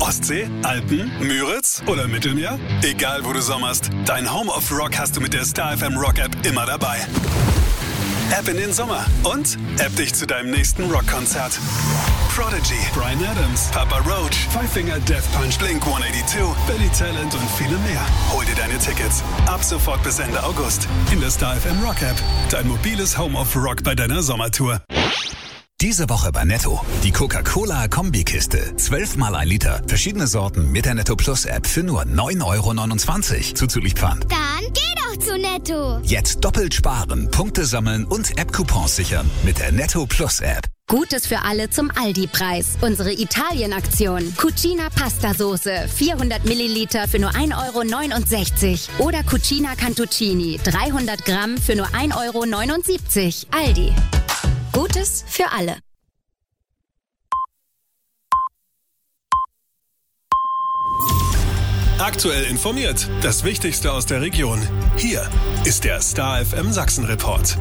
Ostsee, Alpen, Müritz oder Mittelmeer? Egal wo du sommerst, dein Home of Rock hast du mit der Star FM Rock App immer dabei. App in den Sommer und App dich zu deinem nächsten Rockkonzert. Prodigy, Bryan Adams, Papa Roach, Five Finger Death Punch, Blink-182, Billy Talent und viele mehr. Hol dir deine Tickets ab sofort bis Ende August in der Star FM Rock App. Dein mobiles Home of Rock bei deiner Sommertour. Diese Woche bei Netto. Die Coca-Cola Kombikiste. 12 mal 1 Liter. Verschiedene Sorten mit der Netto Plus App für nur 9,29 € zuzüglich Pfand. Dann geh doch zu Netto. Jetzt doppelt sparen, Punkte sammeln und App-Coupons sichern mit der Netto Plus App. Gutes für alle zum Aldi-Preis. Unsere Italien-Aktion. Cucina Pasta-Soße. 400 Milliliter für nur 1,69 €. Oder Cucina Cantuccini. 300 Gramm für nur 1,79 €. Aldi. Gutes für alle. Aktuell informiert. Das Wichtigste aus der Region. Hier ist der Star FM Sachsen Report.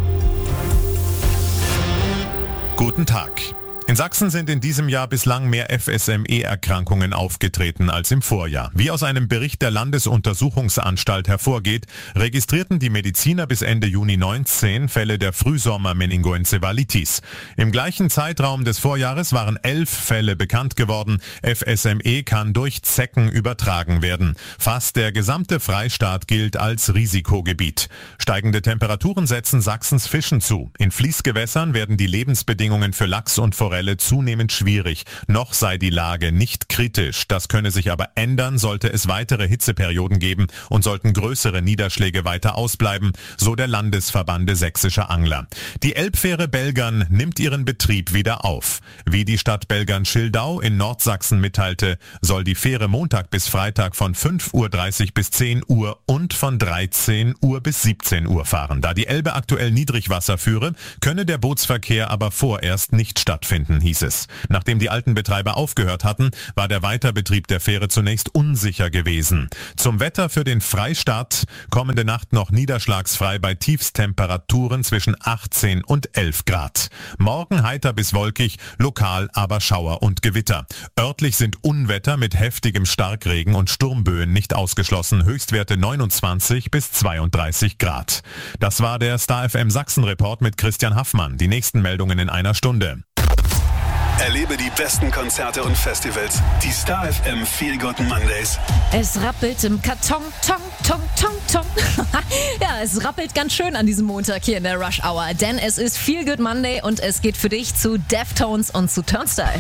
Guten Tag. In Sachsen sind in diesem Jahr bislang mehr FSME-Erkrankungen aufgetreten als im Vorjahr. Wie aus einem Bericht der Landesuntersuchungsanstalt hervorgeht, registrierten die Mediziner bis Ende Juni 19 Fälle der Frühsommer-Meningoenzephalitis. Im gleichen Zeitraum des Vorjahres waren 11 Fälle bekannt geworden. FSME kann durch Zecken übertragen werden. Fast der gesamte Freistaat gilt als Risikogebiet. Steigende Temperaturen setzen Sachsens Fischen zu. In Fließgewässern werden die Lebensbedingungen für Lachs und Forelle zunehmend schwierig. Noch sei die Lage nicht kritisch. Das könne sich aber ändern, sollte es weitere Hitzeperioden geben und sollten größere Niederschläge weiter ausbleiben, so der Landesverband sächsischer Angler. Die Elbfähre Belgern nimmt ihren Betrieb wieder auf. Wie die Stadt Belgern-Schildau in Nordsachsen mitteilte, soll die Fähre Montag bis Freitag von 5:30 Uhr bis 10 Uhr und von 13 Uhr bis 17 Uhr fahren. Da die Elbe aktuell Niedrigwasser führe, könne der Bootsverkehr aber vorerst nicht stattfinden, hieß es. Nachdem die alten Betreiber aufgehört hatten, war der Weiterbetrieb der Fähre zunächst unsicher gewesen. Zum Wetter für den Freistaat: kommende Nacht noch niederschlagsfrei bei Tiefstemperaturen zwischen 18 und 11 Grad. Morgen heiter bis wolkig, lokal aber Schauer und Gewitter. Örtlich sind Unwetter mit heftigem Starkregen und Sturmböen nicht ausgeschlossen. Höchstwerte 29 bis 32 Grad. Das war der Star FM Sachsen Report mit Christian Haffmann. Die nächsten Meldungen in einer Stunde. Erlebe die besten Konzerte und Festivals. Die Star FM Feel Good Mondays. Es rappelt im Karton, tong, tong, tong, tong. Ja, es rappelt ganz schön an diesem Montag hier in der Rush Hour, denn es ist Feel Good Monday und es geht für dich zu Deftones und zu Turnstile.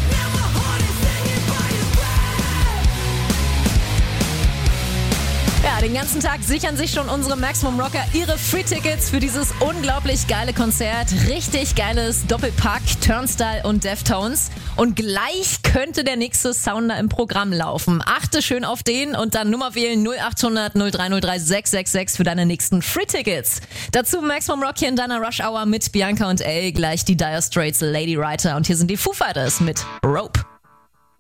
Ja, den ganzen Tag sichern sich schon unsere Maximum Rocker ihre Free-Tickets für dieses unglaublich geile Konzert. Richtig geiles Doppelpack, Turnstile und Deftones. Und gleich könnte der nächste Sounder im Programm laufen. Achte schön auf den und dann Nummer wählen 0800 0303 666 für deine nächsten Free-Tickets. Dazu Maximum Rock hier in deiner Rush Hour mit Bianca und Elle, gleich die Dire Straits, Lady Writer. Und hier sind die Foo Fighters mit Rope.